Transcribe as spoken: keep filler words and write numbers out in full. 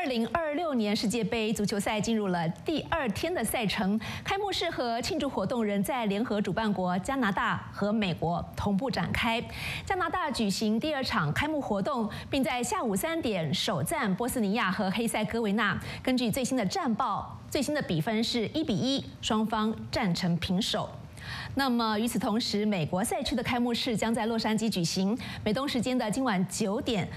二零二六年世界杯足球赛进入了第二天的赛程，开幕式和庆祝活动仍在联合主办国加拿大和美国同步展开。加拿大举行第二场开幕活动，并在下午三点首战波斯尼亚和黑塞哥维那。根据最新的战报，最新的比分是一比一，双方战成平手。 那么与此同时，美国赛区的开幕式将在洛杉矶举行，美东时间的今晚九点。